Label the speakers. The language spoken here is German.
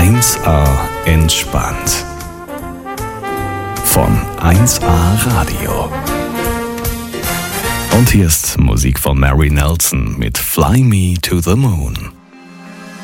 Speaker 1: 1A entspannt. Von 1A Radio. Und hier ist Musik von Mary Nelson mit Fly Me to the Moon.